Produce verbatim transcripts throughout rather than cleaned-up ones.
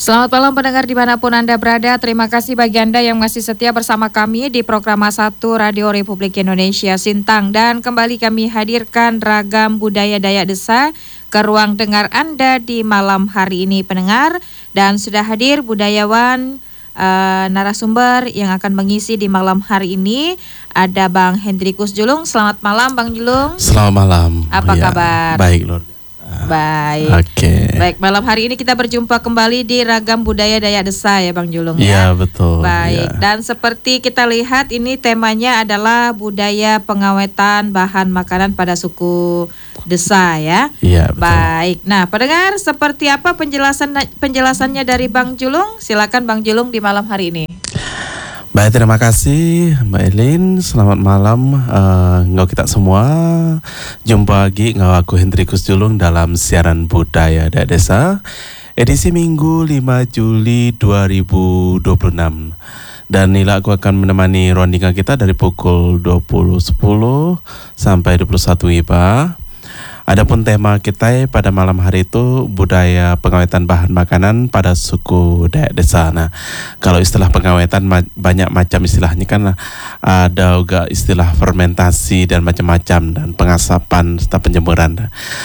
Selamat malam pendengar dimanapun Anda berada. Terima kasih bagi Anda yang masih setia bersama kami di program satu Radio Republik Indonesia Sintang. Dan kembali kami hadirkan ragam budaya Dayak Desa ke ruang dengar Anda di malam hari ini pendengar. Dan sudah hadir budayawan uh, narasumber yang akan mengisi di malam hari ini. Ada Bang Hendrikus Julung. Selamat malam Bang Julung. Selamat malam. Apa ya, kabar? Baik Lord. Baik. Oke. Okay. Baik, malam hari ini kita berjumpa kembali di ragam budaya Dayak Desa ya Bang Julung ya. Iya, betul. Baik. Ya. Dan seperti kita lihat ini temanya adalah budaya pengawetan bahan makanan pada suku Desa ya. Iya, betul. Baik. Nah, pendengar, seperti apa penjelasan penjelasannya dari Bang Julung? Silakan Bang Julung di malam hari ini. Baik, terima kasih Mbak Elin. Selamat malam uh, ngau kita semua. Jumpa lagi ngau aku Hendrikus Julung dalam siaran budaya Dayak Desa edisi Minggu lima Juli dua ribu dua puluh enam. Dan inilah aku akan menemani rondingan kita dari pukul dua puluh sepuluh sampai dua puluh satu I P A. Adapun tema kita pada malam hari itu budaya pengawetan bahan makanan pada suku Dayak Desa. Nah, kalau istilah pengawetan ma- banyak macam istilahnya kan, ada juga istilah fermentasi dan macam-macam dan pengasapan serta penjemuran.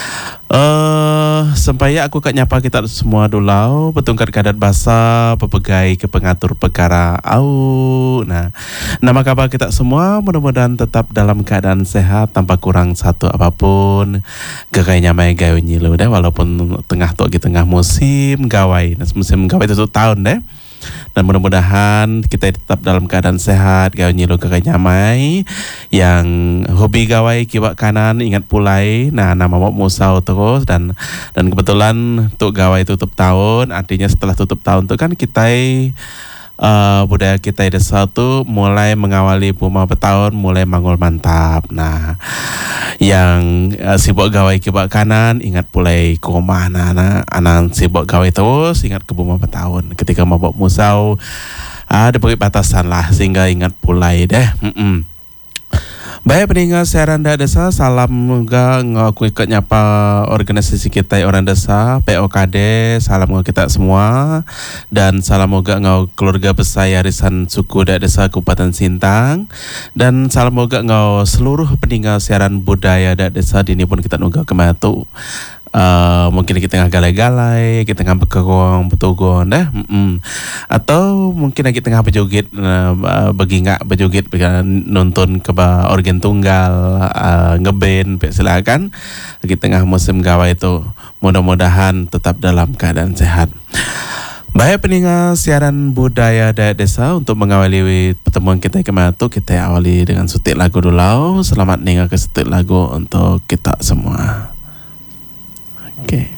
Uh, sampai aku kak nyapa kita semua dulu betungkat kadat bahasa pepegai ke pengatur perkara au. Nah, nama kabar kita semua mudah-mudahan tetap dalam keadaan sehat tanpa kurang satu apapun. Gakainya mai gawe nyilu deh walaupun tengah tok di tengah musim gawai. Nah, musim gawai itu tahun deh. Dan mudah-mudahan kita tetap dalam keadaan sehat, gawe nyilu gakainya mai. Yang hobi gawai kiwak kanan ingat pulai. Nah, nama mau musau terus dan dan kebetulan untuk gawai tutup tahun, artinya setelah tutup tahun itu kan kita Uh, budaya kita di desa itu mulai mengawali buma bertahun, mulai mangul mantap. Nah, yang uh, sibuk gawai kibak kanan ingat pulai ke rumah anak-anak, anak sibuk gawai terus ingat ke buma bertahun. Ketika mabok musau ada uh, batasan lah sehingga ingat pulai deh. Mm-mm. Baik pendengar siaran Dayak Desa, salam juga ngaku ikut nyapa organisasi kita orang desa P O K D, salam ngau kita semua dan salam juga ngau keluarga besar Yarisan Suku Dayak Desa Kabupaten Sintang dan salam juga ngau seluruh pendengar siaran budaya Dayak Desa dini pun kita nuga kematu. Uh, mungkin kita tengah galai-galai, kita tengah berkerong, bertugon dah, mm-mm. Atau mungkin lagi tengah berjoget, uh, bagi nggak berjoget, nonton ke organ tunggal, uh, ngeband, silakan. Lagi tengah musim gawai itu, mudah-mudahan tetap dalam keadaan sehat. Baik pendengar siaran budaya Dayak Desa, untuk mengawali pertemuan kita kemarin itu kita awali dengan sutik lagu dulu. Selamat dengar ke sutik lagu untuk kita semua. Okay.